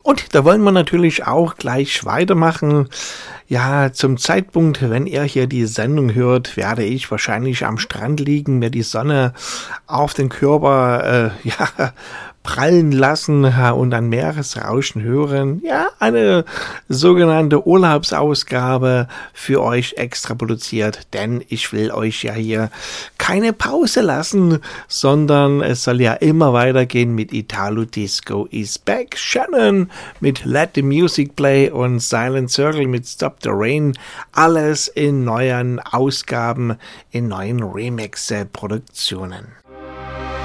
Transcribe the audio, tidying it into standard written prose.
Und da wollen wir natürlich auch gleich weitermachen. Ja, zum Zeitpunkt, wenn ihr hier die Sendung hört, werde ich wahrscheinlich am Strand liegen, mir die Sonne auf den Körper prallen lassen und ein Meeresrauschen hören. Ja, eine sogenannte Urlaubsausgabe für euch extra produziert, denn ich will euch ja hier keine Pause lassen, sondern es soll ja immer weitergehen mit Italo Disco is Back, Shannon mit Let the Music Play und Silent Circle mit Stop the Rain. Alles in neuen Ausgaben, in neuen Remix-Produktionen.